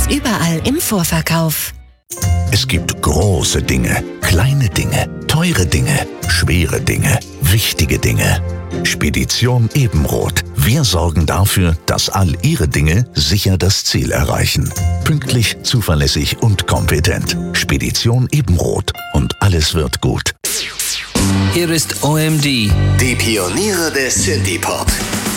Jetzt überall im Vorverkauf. Es gibt große Dinge, kleine Dinge, teure Dinge, schwere Dinge, wichtige Dinge. Spedition Ebenroth. Wir sorgen dafür, dass all Ihre Dinge sicher das Ziel erreichen. Pünktlich, zuverlässig und kompetent. Spedition Ebenroth. Und alles wird gut. Hier ist OMD. Die Pioniere des Synthie-Pop.